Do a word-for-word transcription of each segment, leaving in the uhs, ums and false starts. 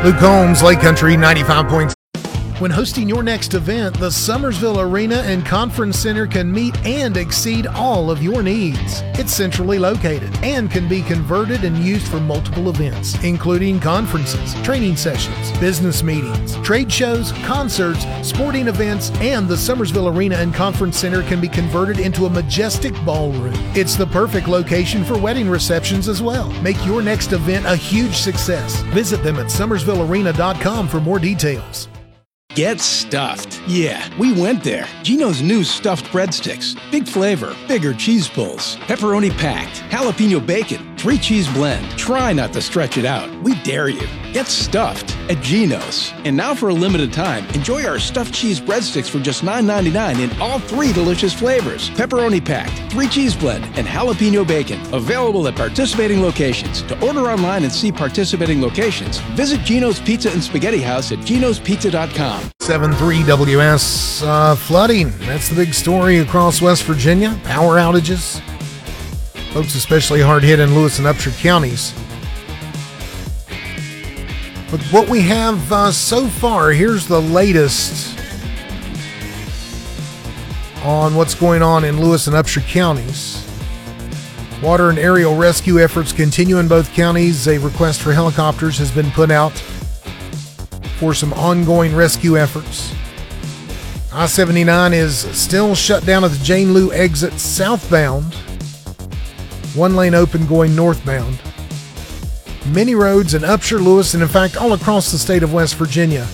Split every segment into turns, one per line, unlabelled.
Luke Holmes, Lake Country ninety-five point six. When hosting your next event, the Summersville Arena and Conference Center can meet and exceed all of your needs. It's centrally located and can be converted and used for multiple events, including conferences, training sessions, business meetings, trade shows, concerts, sporting events, and the Summersville Arena and Conference Center can be converted into a majestic ballroom. It's the perfect location for wedding receptions as well. Make your next event a huge success. Visit them at summersville arena dot com for more details.
Get stuffed. Yeah, we went there. Gino's new stuffed breadsticks. Big flavor, bigger cheese pulls, pepperoni packed, jalapeno bacon, three cheese blend. Try not to stretch it out. We dare you. Get stuffed at Gino's. And now for a limited time, enjoy our stuffed cheese breadsticks for just nine ninety-nine in all three delicious flavors. Pepperoni packed, three cheese blend, and jalapeno bacon. Available at participating locations. To order online and see participating locations, visit Gino's Pizza and Spaghetti House at ginos pizza dot com.
seven three W S uh, flooding. That's the big story across West Virginia. Power outages. Folks especially hard hit in Lewis and Upshur counties. But what we have uh, so far, here's the latest on what's going on in Lewis and Upshur counties. Water and aerial rescue efforts continue in both counties. A request for helicopters has been put out for some ongoing rescue efforts. I seventy-nine is still shut down at the Jane Lew exit southbound. One lane open going northbound. Many roads in Upshur, Lewis, and in fact all across the state of West Virginia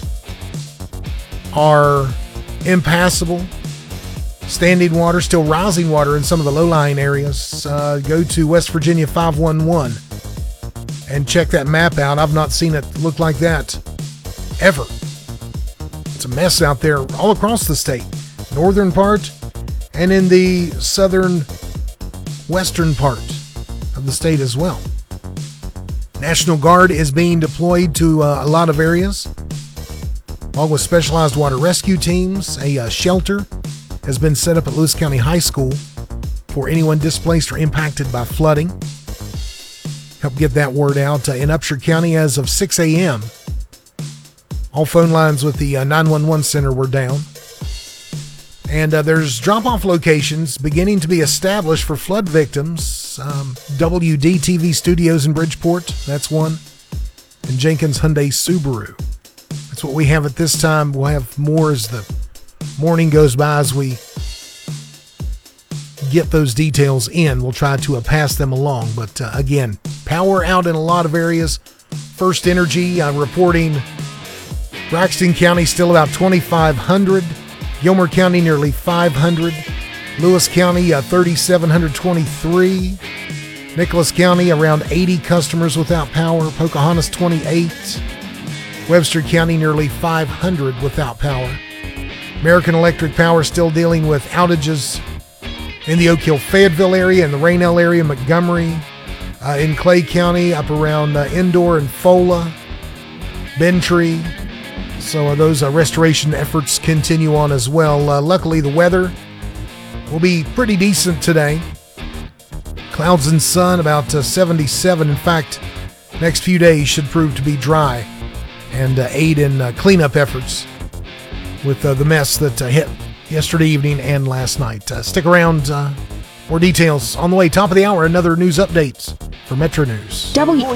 are impassable. Standing water, still rising water in some of the low-lying areas. Uh, go to West Virginia five one one and check that map out. I've not seen it look like that ever. It's a mess out there all across the state. Northern part and in the southern western part of the state as well. National Guard is being deployed to uh, a lot of areas, along with specialized water rescue teams. A uh, shelter has been set up at Lewis County High School for anyone displaced or impacted by flooding. Help get that word out. Uh, in Upshur County as of six a.m., all phone lines with the uh, nine one one center were down. And uh, there's drop-off locations beginning to be established for flood victims. Um, W D T V Studios in Bridgeport, that's one. And Jenkins Hyundai Subaru. That's what we have at this time. We'll have more as the morning goes by as we get those details in. We'll try to uh, pass them along. But uh, again, power out in a lot of areas. First Energy uh, reporting Braxton County still about twenty-five hundred. Gilmer County nearly five hundred. Lewis County uh, three thousand seven hundred twenty-three. Nicholas County around eighty customers without power. Pocahontas twenty-eight. Webster County nearly five hundred without power. American Electric Power still dealing with outages in the Oak Hill Fayetteville area and the Raynell area, Montgomery, uh, in Clay County up around uh, Endor and Fola, Bentry. So uh, those uh, restoration efforts continue on as well. Uh, luckily, the weather will be pretty decent today. Clouds and sun, about uh, seventy-seven. In fact, next few days should prove to be dry and uh, aid in uh, cleanup efforts with uh, the mess that uh, hit yesterday evening and last night. Uh, stick around. Uh, more details on the way. Top of the hour, another news update for Metro News.
W